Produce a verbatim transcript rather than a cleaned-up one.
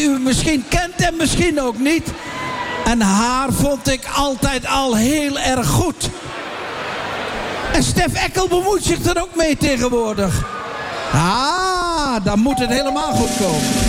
u misschien kent en misschien ook niet. En haar vond ik altijd al heel erg goed. En Stef Eckel bemoeit zich er ook mee tegenwoordig. Ah, dan moet het helemaal goed komen.